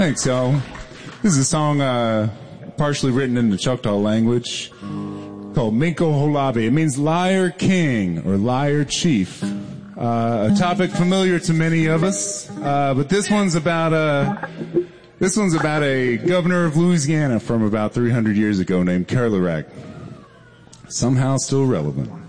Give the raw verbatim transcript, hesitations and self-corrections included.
Thanks, y'all. This is a song uh, partially written in the Choctaw language called Minko Holabe. It means liar king or liar chief. Uh, a topic familiar to many of us, uh, but this one's about a this one's about a governor of Louisiana from about three hundred years ago named Kerlarac. Somehow still relevant.